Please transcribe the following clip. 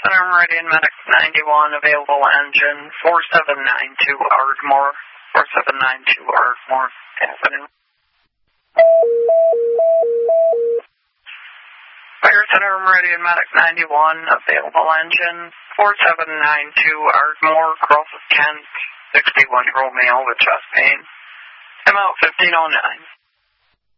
Center Meridian Medic 91, available engine 4792 Ardmore. 4792 Ardmore Avenue. Fire Center Meridian Medic 91, available engine 4792 Ardmore, Cross of Kent, 61-year-old male with chest pain. I'm out 1509.